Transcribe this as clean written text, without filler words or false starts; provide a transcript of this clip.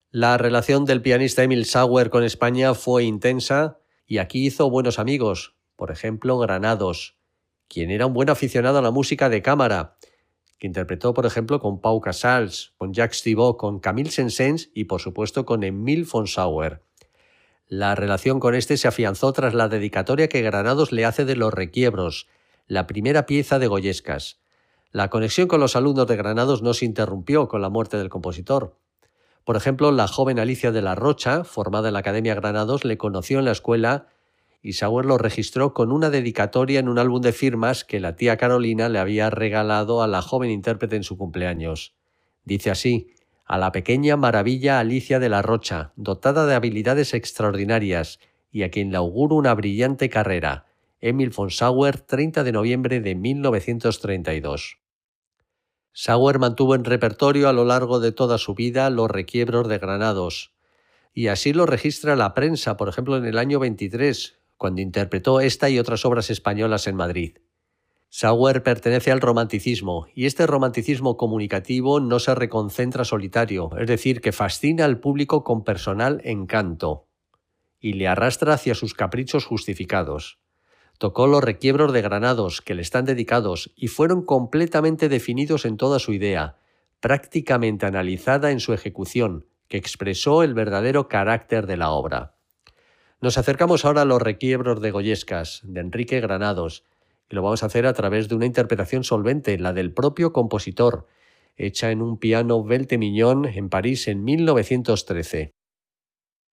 La relación del pianista Emil Sauer con España fue intensa y aquí hizo buenos amigos, por ejemplo Granados, quien era un buen aficionado a la música de cámara, que interpretó por ejemplo con Pau Casals, con Jacques Thibaud, con Camille Saint-Saëns y por supuesto con Emil von Sauer. La relación con este se afianzó tras la dedicatoria que Granados le hace de Los Requiebros, la primera pieza de Goyescas. La conexión con los alumnos de Granados no se interrumpió con la muerte del compositor. Por ejemplo, la joven Alicia de la Rocha, formada en la Academia Granados, le conoció en la escuela y Sauer lo registró con una dedicatoria en un álbum de firmas que la tía Carolina le había regalado a la joven intérprete en su cumpleaños. Dice así: a la pequeña maravilla Alicia de la Rocha, dotada de habilidades extraordinarias y a quien le auguro una brillante carrera. Emil von Sauer, 30 de noviembre de 1932. Sauer mantuvo en repertorio a lo largo de toda su vida Los Requiebros de Granados, y así lo registra la prensa, por ejemplo en el año 23, cuando interpretó esta y otras obras españolas en Madrid. Sauer pertenece al romanticismo, y este romanticismo comunicativo no se reconcentra solitario, es decir, que fascina al público con personal encanto, y le arrastra hacia sus caprichos justificados. Tocó Los Requiebros de Granados, que le están dedicados, y fueron completamente definidos en toda su idea, prácticamente analizada en su ejecución, que expresó el verdadero carácter de la obra. Nos acercamos ahora a Los Requiebros de Goyescas, de Enrique Granados, y lo vamos a hacer a través de una interpretación solvente, la del propio compositor, hecha en un piano Velte Mignon en París en 1913.